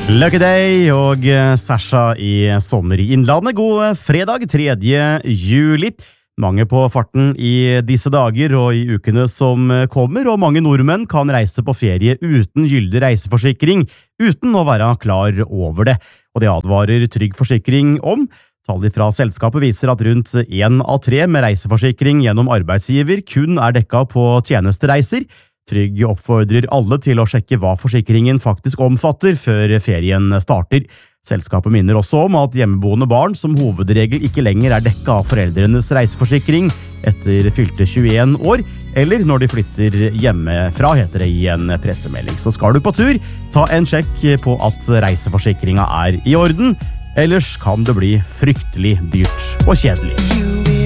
Lucky Day og Sasha i Sommer i Innlandet. God fredag, 3. juli. Mange på farten i disse dager og i ukene som kommer, og mange nordmenn kan reise på ferie uten gyldig reiseforsikring, uten å være klar over det. Og det advarer Trygg Forsikring om. Tall fra selskapet viser at rundt 1 av 3 med reiseforsikring gjennom arbeidsgiver kun er dekket på tjenestereiser. Trygg oppfordrer alle til å sjekke hva forsikringen faktisk omfatter før ferien starter. Selskapet minner også om at hjemmeboende barn som hovedregel ikke lenger er dekket av foreldrenes reiseforsikring etter fylte 21 år, eller når de flytter hjemmefra, heter det i en pressemelding. Så skal du på tur, ta en sjekk på at reiseforsikringen er i orden, ellers kan det bli fryktelig dyrt og kjedelig.